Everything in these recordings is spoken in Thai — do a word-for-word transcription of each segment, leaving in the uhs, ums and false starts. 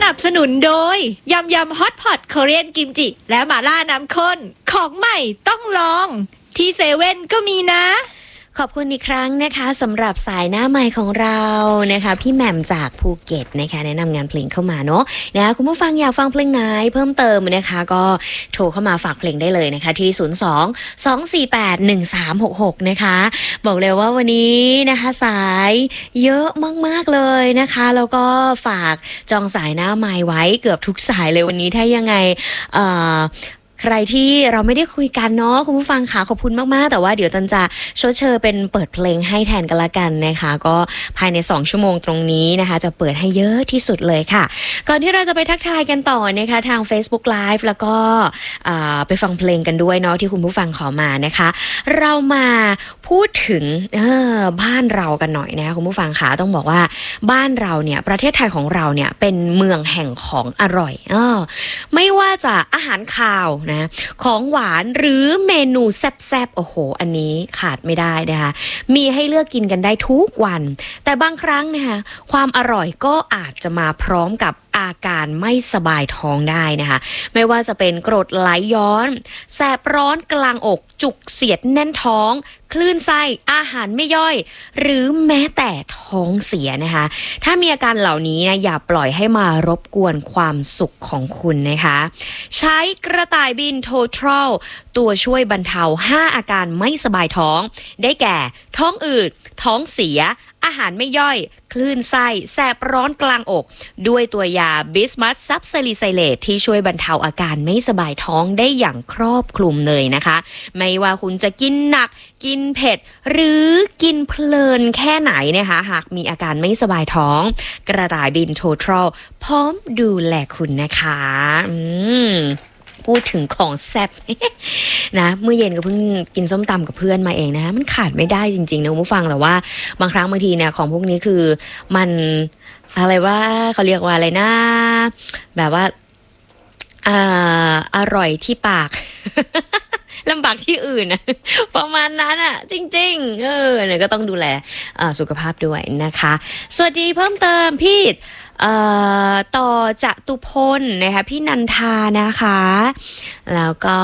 นับสนุนโดยยำยำฮอตพอตคอเรียนกิมจิและหม่าล่าน้ำข้นของใหม่ต้องลองที่เซเว่นก็มีนะขอบคุณอีกครั้งนะคะสำหรับสายหน้าใหม่ของเรานะคะพี่แหม่มจากภูเก็ตนะคะแนะนำงานเพลงเข้ามาเนาะนะคะคุณผู้ฟังอยากฟังเพลงไหนเพิ่มเติมนะคะก็โทรเข้ามาฝากเพลงได้เลยนะคะที่ศูนย์ สอง สอง สี่ แปด หนึ่ง สาม หก หกนะคะบอกเลยว่าวันนี้นะคะสายเยอะมากๆเลยนะคะแล้วก็ฝากจองสายหน้าใหม่ไว้เกือบทุกสายเลยวันนี้ถ้ายังไงเอ่อใครที่เราไม่ได้คุยกันเนาะคุณผู้ฟังค่ะขอบคุณมากๆแต่ว่าเดี๋ยวตันจะชดเชยเป็นเปิดเพลงให้แทนกันละกันนะคะก็ภายในสองชั่วโมงตรงนี้นะคะจะเปิดให้เยอะที่สุดเลยค่ะก่อนที่เราจะไปทักทายกันต่อนะคะทาง Facebook Live แล้วก็ไปฟังเพลงกันด้วยเนาะที่คุณผู้ฟังขอมานะคะเรามาพูดถึงบ้านเรากันหน่อยนะคะคุณผู้ฟังค่ะต้องบอกว่าบ้านเราเนี่ยประเทศไทยของเราเนี่ยเป็นเมืองแห่งของอร่อยเออไม่ว่าจะอาหารคาวนะของหวานหรือเมนูแซ่บๆโอ้โหอันนี้ขาดไม่ได้นะคะมีให้เลือกกินกันได้ทุกวันแต่บางครั้งนะคะความอร่อยก็อาจจะมาพร้อมกับอาการไม่สบายท้องได้นะคะไม่ว่าจะเป็นกรดไหลย้อนแสบร้อนกลางอกจุกเสียดแน่นท้องคลื่นไส้อาหารไม่ย่อยหรือแม้แต่ท้องเสียนะคะถ้ามีอาการเหล่านี้นะอย่าปล่อยให้มารบกวนความสุขของคุณนะคะใช้กระต่ายบิน Total ตัวช่วยบรรเทาห้าอาการไม่สบายท้องได้แก่ท้องอืดท้องเสียอาหารไม่ย่อยคลื่นไส้แสบร้อนกลางอกด้วยตัวยาบิสมัสซับซาลิไซเลตที่ช่วยบรรเทาอาการไม่สบายท้องได้อย่างครอบคลุมเลยนะคะไม่ว่าคุณจะกินหนักกินเผ็ดหรือกินเพลินแค่ไหนนะคะหากมีอาการไม่สบายท้องกระต่ายบิน Total พร้อมดูแลคุณนะคะอืมพูดถึงของแซ่บ นะเมื่อเย็นก็เพิ่งกินส้มตำกับเพื่อนมาเองนะมันขาดไม่ได้จริงๆนะคุณผู้ฟังแต่ว่าบางครั้งบางทีเนี่ยของพวกนี้คือมันอะไรว่าเขาเรียกว่าอะไรนะแบบว่าอ่าอร่อยที่ปาก ลำบากที่อื่นนะประมาณนั้นอ่ะจริงๆเออเนี่ยก็ต้องดูแลสุขภาพด้วยนะคะสวัสดีเพิ่มเติมพี่ต่อจตุพลนะคะพี่นันทานะคะแล้วก็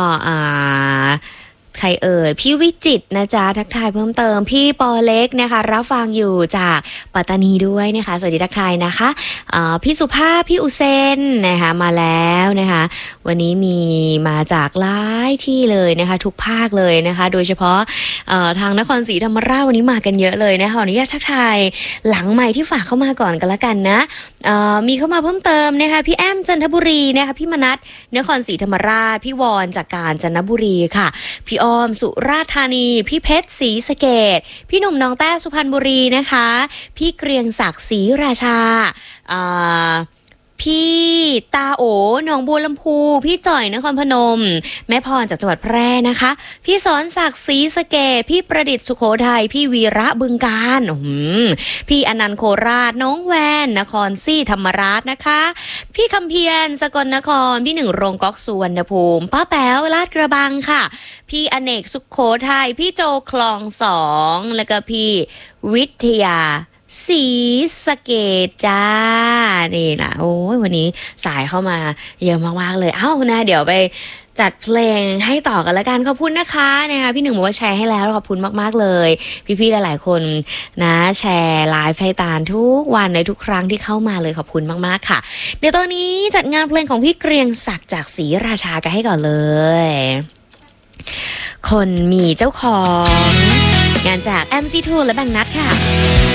ใครเอ่ยพี่วิจิตนะจ๊ะทักทายเพิ่มเติมพี่ปอเล็กนะคะรับฟังอยู่จากปัตตานีด้วยนะคะสวัสดีทักทายนะคะพี่สุภาพพี่อุเซนนะคะมาแล้วนะคะวันนี้มีมาจากหลายที่เลยนะคะทุกภาคเลยนะคะโดยเฉพาะทางนครศรีธรรมราชวันนี้มากันเยอะเลยนะคะขออนุญาตทักทายหลังใหม่ที่ฝากเข้ามาก่อนกันละกันนะมีเข้ามาเพิ่มเติมนะคะพี่แอมจันทบุรีนะคะพี่มนัสนครศรีธรรมราชพี่วอนจากกาญจนบุรีค่ะพี่อ้อมสุราษฎร์ธานีพี่เพชรศรีสะเกษพี่หนุ่มน้องแต้สุพรรณบุรีนะคะพี่เกรียงศักดิ์ศรีราชาอ่าพี่ตาโอหนองบัวลำพูพี่จ่อยนครพนมแม่พรจากจังหวัดแพร่นะคะพี่สอนศักดิ์ศรีสะเกษพี่ประดิษฐ์สุโขทัยพี่วีระบึงกาฬพี่อนันต์โคราชน้องแวนนครศรีธรรมราชนะคะพี่คำเพียรสกลนครพี่หนึ่งโรงก๊อกสุวรรณภูมิป้าแป๋วลาดกระบังค่ะพี่อเนกสุโขทัยพี่โจคลองสองแล้วก็พี่วิทยาศรีสะเกษจ้านี่นะโอ้ยวันนี้สายเข้ามาเยอะมากๆเลยเอ้านะเดี๋ยวไปจัดเพลงให้ต่อกันละกันขอบคุณนะคะนะคะพี่หนึ่งบอกว่าแชร์ให้แล้วขอบคุณมากๆเลยพี่ๆหลายๆคนนะแชร์ไลฟ์ให้ตาลทุกวันในทุกครั้งที่เข้ามาเลยขอบคุณมากๆค่ะเดี๋ยวตอนนี้จัดงานเพลงของพี่เกรียงศักดิ์จากศรีราชากันให้ก่อนเลยคนมีเจ้าของงานจาก เอ็ม ซี ทู และแบงค์นัทค่ะ